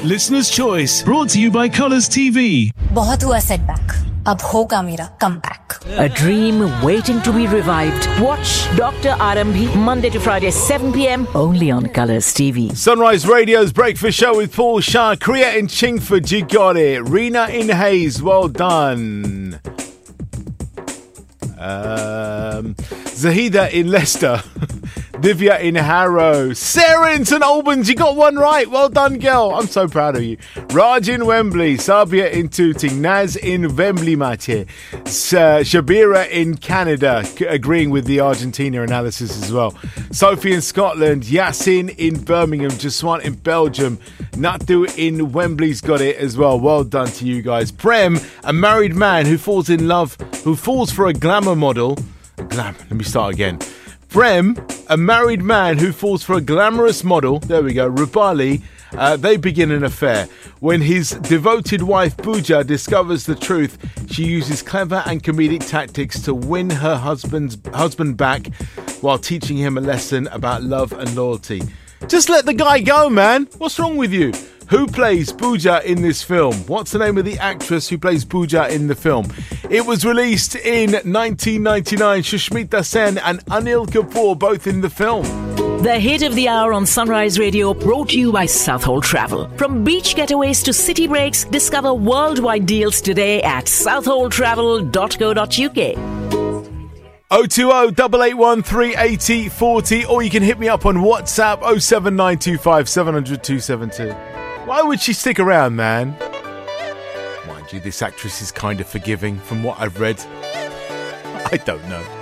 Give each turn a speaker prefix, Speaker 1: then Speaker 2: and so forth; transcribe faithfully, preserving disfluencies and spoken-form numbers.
Speaker 1: Listener's Choice, brought to you by Colours T V.
Speaker 2: बहुत हुआ setback. अब होगा मेरा comeback.
Speaker 3: A dream waiting to be revived. Watch Doctor Arambhi Monday to Friday, seven p.m. only on Colours T V.
Speaker 4: Sunrise Radio's Breakfast Show with Paul Shah. Kriya in Chingford, you got it. Rena in Hayes, well done. Um, Zahida in Leicester. Divya in Harrow. Sarah in St Albans, you got one right. Well done, girl. I'm so proud of you. Raj in Wembley. Sabia in Tooting. Naz in Wembley, match here. Uh, Shabira in Canada, c- agreeing with the Argentina analysis as well. Sophie in Scotland. Yasin in Birmingham. Jaswan in Belgium. Natu in Wembley's got it as well. Well done to you guys. Prem, a married man who falls in love, who falls for a glamour model. Glam. Let me start again. Prem, a married man who falls for a glamorous model, there we go, Rupali, uh, they begin an affair. When his devoted wife Pooja discovers the truth, she uses clever and comedic tactics to win her husband's husband back while teaching him a lesson about love and loyalty. Just let the guy go, man. What's wrong with you? Who plays Pooja in this film? What's the name of the actress who plays Pooja in the film? It was released in nineteen ninety-nine. Shushmita Sen and Anil Kapoor both in the film.
Speaker 3: The hit of the hour on Sunrise Radio, brought to you by Southhold Travel. From beach getaways to city breaks, discover worldwide deals today at southhold travel dot co dot uk.
Speaker 4: oh two oh, eight eight one, three eight oh four oh, or you can hit me up on WhatsApp oh seven nine two five, seven hundred, two seven two. Why would she stick around, man? Mind you, this actress is kind of forgiving from what I've read. I don't know.